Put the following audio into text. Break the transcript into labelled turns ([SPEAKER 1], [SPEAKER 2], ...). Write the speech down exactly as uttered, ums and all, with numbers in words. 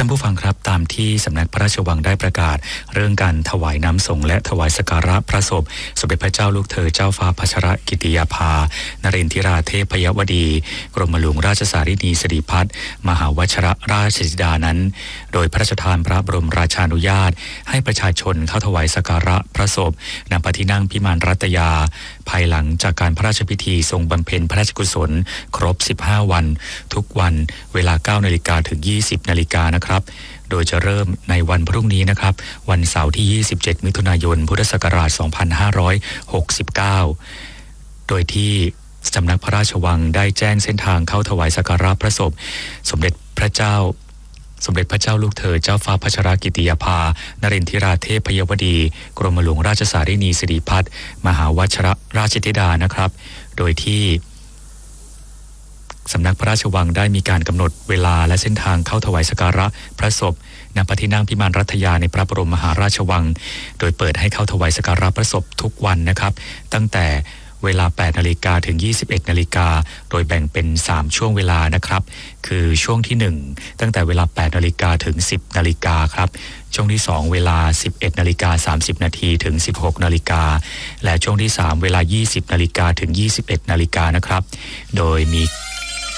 [SPEAKER 1] านผู้ฟังครับตามที่สำนักพระราชวังได้ประกาศเรื่องการถวายน้ำสงฆ์และถวายสักการะพระศพสมเด็จพระเจ้าลูกเธอเจ้าฟ้าพัชรกิติยาภานเรนทิราเทพยวดีกรมหลวงราชสารินีสิริพัฒน์มหาวชิรราชธิดานั้นโดยพระราชทานพระบรมราชานุญาตให้ประชาชนเข้าถวายสักการะพระศพณพระที่นั่งพิมานรัตยาภายหลังจากการพระราชพิธีทรงบำเพ็ญพระราชกุศลครบสิบห้าวันทุกวันเวลา เก้านาฬิกา ถึง ยี่สิบนาฬิกานะครับโดยจะเริ่มในวันพรุ่งนี้นะครับวันเสาร์ที่ยี่สิบเจ็ดมิถุนายนพุทธศักราชสองพันห้าร้อยหกสิบเก้าโดยที่สำนักพระราชวังได้แจ้งเส้นทางเข้าถวายสักการะพระศพสมเด็จพระเจ้าสมเด็จพระเจ้าลูกเธอเจ้าฟ้าพัชรกิติยาภานเรนทิราเทพยวดีกรมหลวงราชสารินีสิริพัฒน์มหาวชิรราชธิดานะครับโดยที่สำนักพระราชวังได้มีการกำหนดเวลาและเส้นทางเข้าถวายสักการะพระศพณพระที่นั่งพิมานรัตยาในพระบรมมหาราชวังโดยเปิดให้เข้าถวายสักการะพระศพทุกวันนะครับตั้งแต่เวลา แปดนาฬิกา ถึง ยี่สิบเอ็ดนาฬิกาโดยแบ่งเป็นสามช่วงเวลานะครับคือช่วงที่หนึ่งตั้งแต่เวลา แปดนาฬิกา ถึง สิบนาฬิกาครับช่วงที่สองเวลา สิบเอ็ดนาฬิกาสามสิบนาที ถึง สิบหกนาฬิกาและช่วงที่สามเวลา ยี่สิบนาฬิกา ถึง ยี่สิบเอ็ดนาฬิกานะครับโดยมี